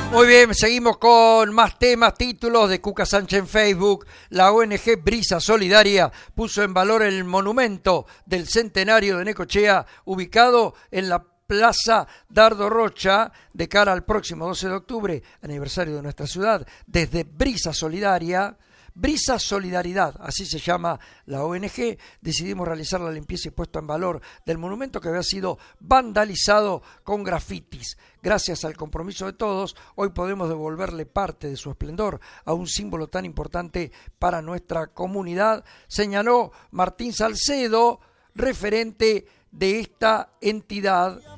Muy bien, seguimos con más temas, títulos de Cuca Sánchez en Facebook. La ONG Brisa Solidaria puso en valor el monumento del centenario de Necochea, ubicado en la Plaza Dardo Rocha, de cara al próximo 12 de octubre, aniversario de nuestra ciudad. Desde Brisa Solidaria, Brisa Solidaridad, así se llama la ONG, decidimos realizar la limpieza y puesto en valor del monumento que había sido vandalizado con grafitis. Gracias al compromiso de todos, hoy podemos devolverle parte de su esplendor a un símbolo tan importante para nuestra comunidad, señaló Martín Salcedo, referente de esta entidad